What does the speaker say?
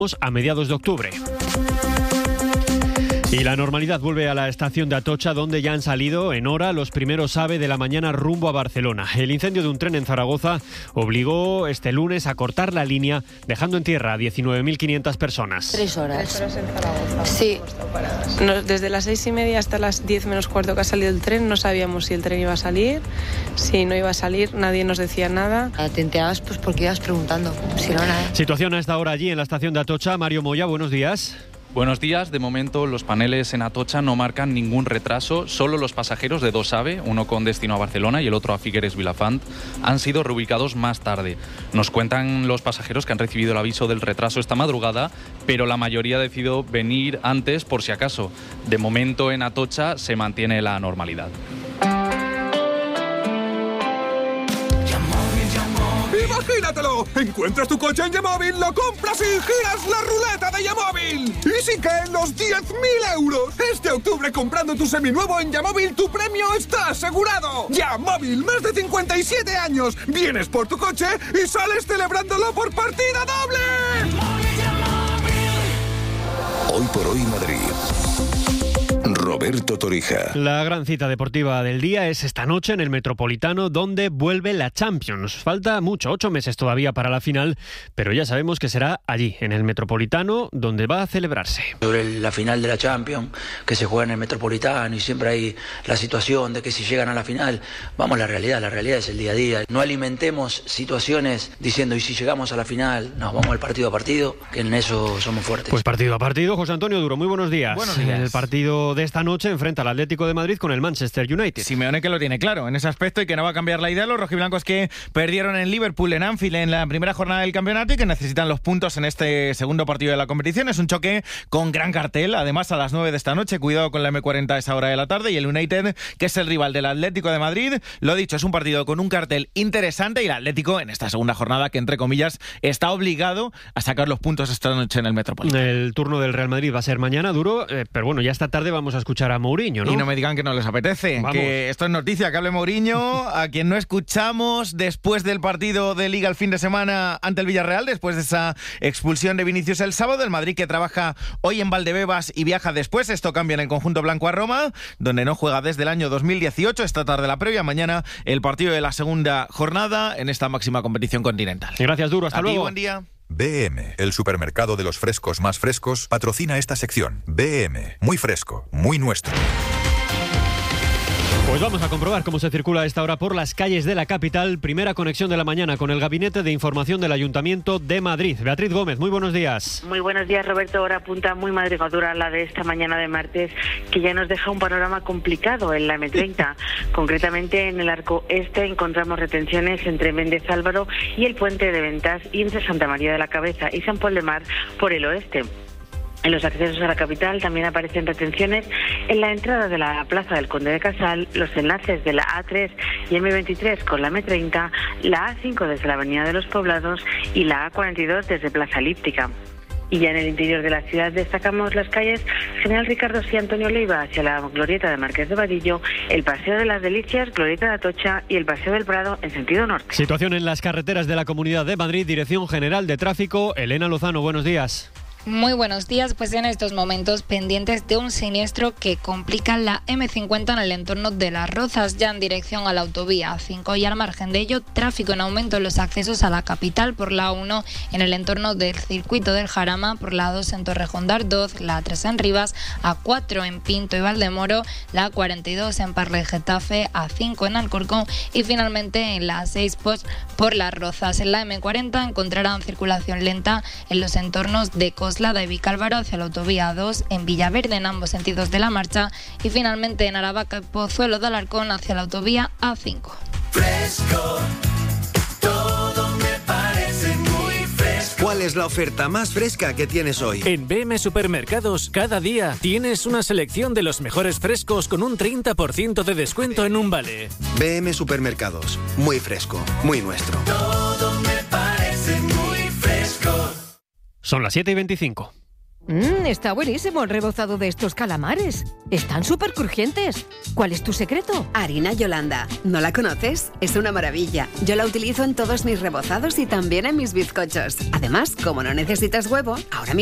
a mediados de octubre. Y la normalidad vuelve a la estación de Atocha, donde ya han salido en hora los primeros AVE de la mañana rumbo a Barcelona. El incendio de un tren en Zaragoza obligó este lunes a cortar la línea, dejando en tierra a 19.500 personas. 3 horas. 3 horas en Zaragoza. Sí. Desde las 6:30 hasta las 10 menos cuarto que ha salido el tren, no sabíamos si el tren iba a salir, si no iba a salir, nadie nos decía nada. Te enterabas pues porque ibas preguntando, si no nada. Situación a esta hora allí en la estación de Atocha. Mario Moya, buenos días. Buenos días. De momento los paneles en Atocha no marcan ningún retraso. Solo los pasajeros de 2 AVE, uno con destino a Barcelona y el otro a Figueres-Vilafant, han sido reubicados más tarde. Nos cuentan los pasajeros que han recibido el aviso del retraso esta madrugada, pero la mayoría ha decidido venir antes por si acaso. De momento en Atocha se mantiene la normalidad. ¡Imagínatelo! Encuentras tu coche en Yamóvil, lo compras y giras la ruleta de Yamóvil. ¡Y sí que en los 10.000 euros! Este octubre, comprando tu seminuevo en Yamóvil, tu premio está asegurado. Yamóvil, más de 57 años. Vienes por tu coche y sales celebrándolo por partida doble. Hoy por hoy Madrid. Roberto Torija. La gran cita deportiva del día es esta noche en el Metropolitano, donde vuelve la Champions. Falta mucho, 8 meses todavía para la final, pero ya sabemos que será allí, en el Metropolitano, donde va a celebrarse. Sobre la final de la Champions, que se juega en el Metropolitano, y siempre hay la situación de que si llegan a la final, vamos a la realidad es el día a día. No alimentemos situaciones diciendo, y si llegamos a la final, nos vamos al partido a partido, que en eso somos fuertes. Pues partido a partido. José Antonio Duro, muy buenos días. Buenos días. El partido de esta noche enfrenta al Atlético de Madrid con el Manchester United. Simeone que lo tiene claro en ese aspecto y que no va a cambiar la idea. Los rojiblancos que perdieron en Liverpool, en Anfield, en la primera jornada del campeonato y que necesitan los puntos en este segundo partido de la competición. Es un choque con gran cartel, además a las 9 de esta noche. Cuidado con la M40 a esa hora de la tarde. Y el United, que es el rival del Atlético de Madrid, lo dicho, es un partido con un cartel interesante y el Atlético en esta segunda jornada, que entre comillas está obligado a sacar los puntos esta noche en el Metropolitano. El turno del Real Madrid va a ser mañana, Duro, pero bueno, ya esta tarde vamos a escuchar a Mourinho, ¿no? Y no me digan que no les apetece, Vamos. que esto es noticia, que hable Mourinho, a quien no escuchamos después del partido de Liga el fin de semana ante el Villarreal, después de esa expulsión de Vinicius el sábado. El Madrid que trabaja hoy en Valdebebas y viaja después. Esto cambia en el conjunto blanco a Roma, donde no juega desde el año 2018. Esta tarde la previa, mañana el partido de la segunda jornada en esta máxima competición continental. Gracias, Duro, hasta A ti, luego. buen día. BM, el supermercado de los frescos más frescos, patrocina esta sección. BM, muy fresco, muy nuestro. Pues vamos a comprobar cómo se circula a esta hora por las calles de la capital. Primera conexión de la mañana con el Gabinete de Información del Ayuntamiento de Madrid. Beatriz Gómez, muy buenos días. Muy buenos días, Roberto. Hora punta muy madrugadora la de esta mañana de martes, que ya nos deja un panorama complicado en la M30. Concretamente en el arco este encontramos retenciones entre Méndez Álvaro y el puente de Ventas y entre Santa María de la Cabeza y San Pol de Mar por el oeste. En los accesos a la capital también aparecen retenciones en la entrada de la Plaza del Conde de Casal, los enlaces de la A3 y M23 con la M30, la A5 desde la Avenida de los Poblados y la A42 desde Plaza Elíptica. Y ya en el interior de la ciudad destacamos las calles General Ricardo y Antonio Leiva hacia la Glorieta de Marqués de Vadillo, el Paseo de las Delicias, Glorieta de Atocha y el Paseo del Prado en sentido norte. Situación en las carreteras de la Comunidad de Madrid, Dirección General de Tráfico. Elena Lozano, buenos días. Muy buenos días, pues en estos momentos pendientes de un siniestro que complica la M50 en el entorno de Las Rozas, ya en dirección a la autovía A5 y al margen de ello, tráfico en aumento en los accesos a la capital por la A1 en el entorno del circuito del Jarama, por la A2 en Torrejón de Ardoz, la A3 en Rivas, A4 en Pinto y Valdemoro, la A42 en Parla y Getafe, A5 en Alcorcón y finalmente en la A6 por Las Rozas. En la M40 encontrarán circulación lenta en los entornos de Coslada y Vicálvaro hacia la autovía A2, en Villaverde en ambos sentidos de la marcha y finalmente en Aravaca y Pozuelo de Alarcón hacia la autovía A5. Fresco, todo me parece muy fresco. ¿Cuál es la oferta más fresca que tienes hoy? En BM Supermercados, cada día tienes una selección de los mejores frescos con un 30% de descuento en un vale. BM Supermercados, muy fresco, muy nuestro. Todo me parece muy fresco. Son las 7:25. Está buenísimo el rebozado de estos calamares. Están súper crujientes. ¿Cuál es tu secreto? Harina Yolanda. ¿No la conoces? Es una maravilla. Yo la utilizo en todos mis rebozados y también en mis bizcochos. Además, como no necesitas huevo, ahora mismo